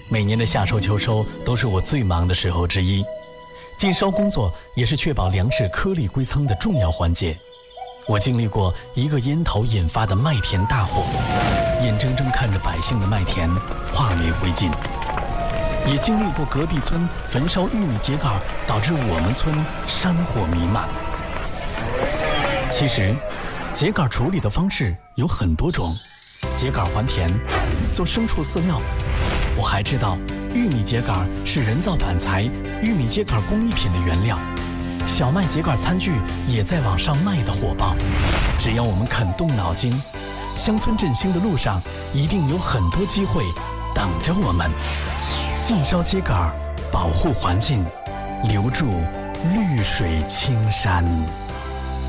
每年的夏收秋收都是我最忙的时候之一，禁烧工作也是确保粮食颗粒归仓的重要环节。我经历过一个烟头引发的麦田大火，眼睁睁看着百姓的麦田化为灰烬，也经历过隔壁村焚烧玉米秸秆导致我们村山火弥漫。其实秸秆处理的方式有很多种，秸秆还田，做牲畜饲料。我还知道玉米秸秆是人造板材、玉米秸秆工艺品的原料，小麦秸秆餐具也在往上卖得火爆。只要我们肯动脑筋，乡村振兴的路上一定有很多机会等着我们。禁烧秸秆，保护环境，留住绿水青山。